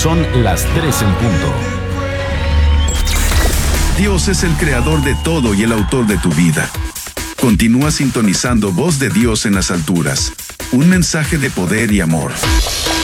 Son las 3 en punto. Dios es el creador de todo y el autor de tu vida. Continúa sintonizando Voz de Dios en las alturas. Un mensaje de poder y amor.